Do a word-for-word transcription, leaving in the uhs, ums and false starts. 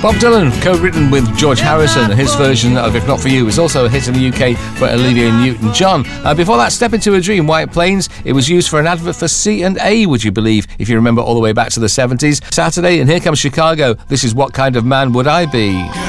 Bob Dylan, co-written with George Harrison. His version of If Not For You was also a hit in the U K for Olivia Newton-John. Uh, before that, Step Into a Dream, White Plains. It was used for an advert for C and A, would you believe, if you remember all the way back to the seventies. Saturday, and Here Comes Chicago. This is What Kind of Man Would I Be?